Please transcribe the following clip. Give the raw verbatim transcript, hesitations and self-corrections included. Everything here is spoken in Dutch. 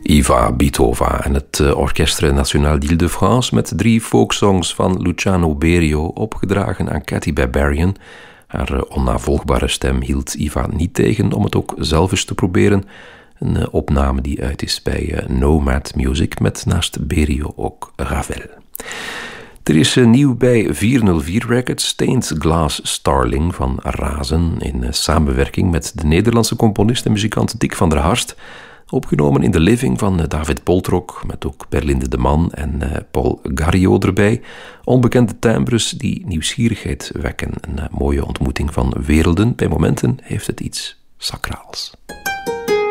Iva Bitova en het Orchestre National d'Île-de-France met drie folksongs van Luciano Berio opgedragen aan Cathy Barbarian. Haar onnavolgbare stem hield Iva niet tegen om het ook zelf eens te proberen. Een opname die uit is bij Nomad Music met naast Berio ook Ravel. Er is nieuw bij vierhonderdvier Records, Stained Glass Starling van Razen in samenwerking met de Nederlandse componist en muzikant Dick van der Harst. Opgenomen in The Living van David Poltrok, met ook Berlinde de Man en Paul Gariot erbij. Onbekende timbres die nieuwsgierigheid wekken. Een mooie ontmoeting van werelden. Bij momenten heeft het iets sacraals.